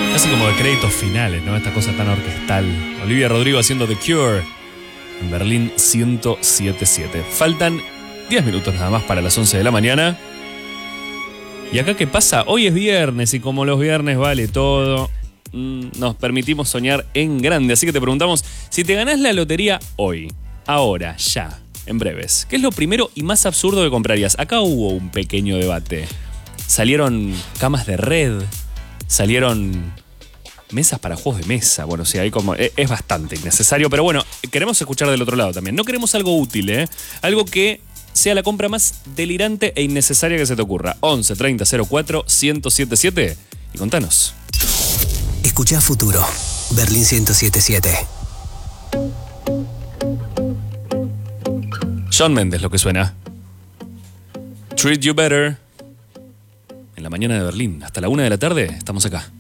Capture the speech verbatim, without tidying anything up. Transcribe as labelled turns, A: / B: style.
A: Casi como de créditos finales, ¿no? Esta cosa tan orquestal. Olivia Rodrigo haciendo The Cure en Berlín ciento siete punto siete. Faltan diez minutos nada más para las once de la mañana. ¿Y acá qué pasa? Hoy es viernes y como los viernes vale todo, nos permitimos soñar en grande. Así que te preguntamos, si te ganás la lotería hoy, ahora, ya, en breves, ¿qué es lo primero y más absurdo que comprarías? Acá hubo un pequeño debate. Salieron camas de red, salieron mesas para juegos de mesa. Bueno, sí, ahí como es, es bastante innecesario, pero bueno, queremos escuchar del otro lado también. No queremos algo útil, ¿eh? Algo que sea la compra más delirante e innecesaria que se te ocurra. once treinta cero cuatro ciento setenta y siete y contanos.
B: Escuchá Futuro, Berlín ciento siete punto siete.
A: Shawn Mendes, lo que suena. Treat You Better. En la mañana de Berlín, hasta la una de la tarde, estamos acá.